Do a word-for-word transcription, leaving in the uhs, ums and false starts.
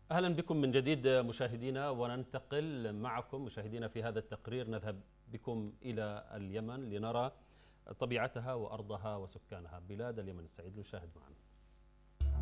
أهلا بكم من جديد مشاهدينا، وننتقل معكم مشاهدينا في هذا التقرير. نذهب بكم إلى اليمن لنرى طبيعتها وأرضها وسكانها. بلاد اليمن السعيد، نشاهد معنا.